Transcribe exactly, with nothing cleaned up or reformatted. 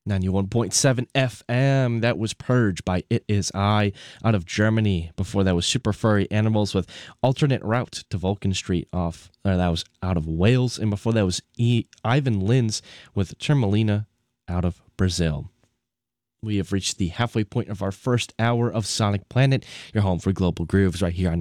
ninety-one point seven F M. That was Purge by It Is I out of Germany. Before that was Super Furry Animals with Alternate Route to Vulcan Street off. Or that was out of Wales. And before that was e- Ivan Lins with Termalina out of Brazil. We have reached the halfway point of our first hour of Sonic Planet, your home for global grooves right here on